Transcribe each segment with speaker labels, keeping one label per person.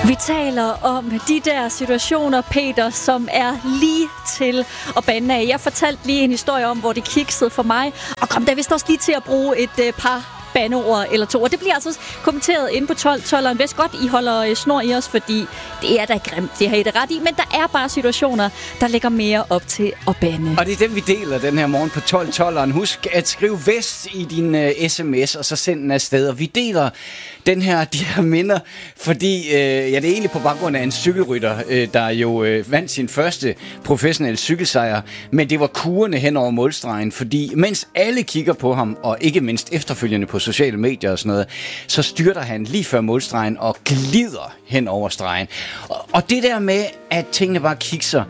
Speaker 1: Vi taler om de der situationer, Peter, som er lige til at bande af. Jeg fortalte lige en historie om, hvor det kiksede for mig. Og kom da vist også lige til at bruge et par bandeord eller to. Og det bliver altså kommenteret inde på 12'eren. Hvis godt, I holder snor i os, fordi det er da grimt, det har I det ret i. Men der er bare situationer, der lægger mere op til at bande. Og
Speaker 2: det er dem, vi deler den her morgen på 12'eren. Husk at skrive vest i din sms, og så send den afsted. Og vi deler de her minder, fordi det er egentlig på baggrund af en cykelrytter, der jo vandt sin første professionelle cykelsejr. Men det var kurerne hen over målstregen, fordi mens alle kigger på ham, og ikke mindst efterfølgende på sociale medier og sådan noget, så styrter han lige før målstregen og glider hen over stregen. Og det der med, at tingene bare kikser,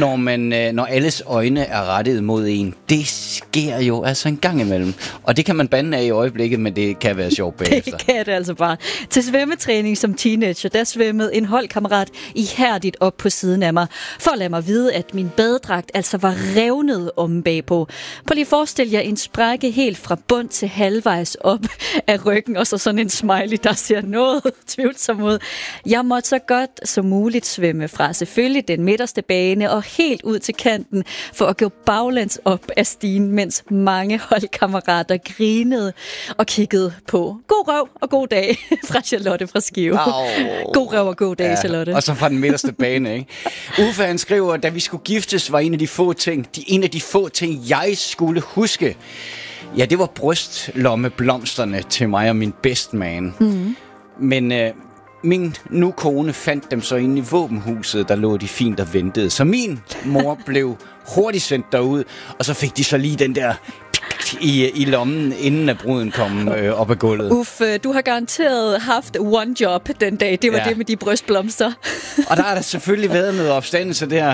Speaker 2: når alles øjne er rettet mod en, det sker jo altså en gang imellem. Og det kan man bande af i øjeblikket, men det kan være sjovt bagefter.
Speaker 1: Det kan det altså bare. Til svømmetræning som teenager, der svømmede en holdkammerat ihærdigt op på siden af mig, for at lade mig vide, at min badedragt altså var revnet om bagpå. Prøv lige forestil jer en sprække helt fra bund til halvvejs op af ryggen, og så sådan en smiley, der ser noget tvivlsomt ud. Jeg måtte så godt som muligt svømme fra selvfølgelig den midterste bane og helt ud til kanten for at gå baglæns op af stigen, mens mange holdkammerater grinede og kiggede på. God røv og god dag fra Charlotte fra Skive. God røv og god dag, Charlotte.
Speaker 2: Og så fra den midterste bane, ikke? Uffe, han skriver, da vi skulle giftes, var en af de få ting, jeg skulle huske. Ja, det var brystlommeblomsterne til mig og min bestman. Mm. Men min nu kone fandt dem så inde i våbenhuset, der lå de fint og ventede. Så min mor blev hurtigt sendt derud, og så fik de så lige den der i lommen, inden at bruden kom op ad gulvet.
Speaker 1: Du har garanteret haft one job den dag. Det var det med de brystblomster.
Speaker 2: Og der har der selvfølgelig været noget opstandelse der.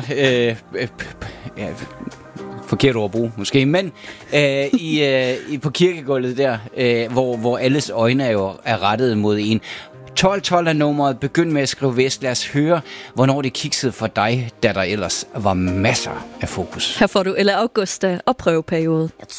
Speaker 2: Forkert ord at bruge, måske. Men på kirkegulvet der, hvor alles øjne er rettet mod en. 12 er nummeret. Begynd med at skrive vest. Lad os høre, hvornår det kiksede for dig, da der ellers var masser af fokus.
Speaker 1: Her får du Augusta og prøveperiode.